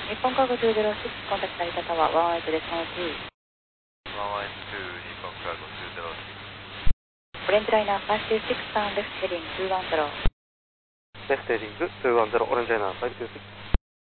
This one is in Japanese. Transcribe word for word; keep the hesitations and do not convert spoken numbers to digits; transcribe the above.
日本カーゴにゼロろく、コンタクト成田タワーワンエイトです。もしもし。 ワンワンツー、日本カーゴにゼロろく。 オレンジライナーファイブツーシックスターンレフトヘディングツーワンゼロ。 レフトヘディングツーワンゼロ、オレンジライナーファイブツーシックス。